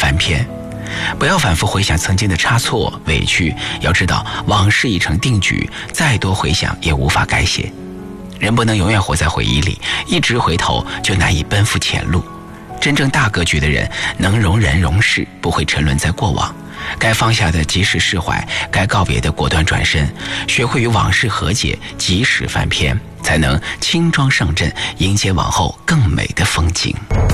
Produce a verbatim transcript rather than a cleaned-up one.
翻篇。不要反复回想曾经的差错、委屈，要知道往事已成定局，再多回想也无法改写。人不能永远活在回忆里，一直回头就难以奔赴前路。真正大格局的人能容人容事，不会沉沦在过往，该放下的及时释怀，该告别的果断转身，学会与往事和解，及时翻篇，才能轻装上阵，迎接往后更美的风景。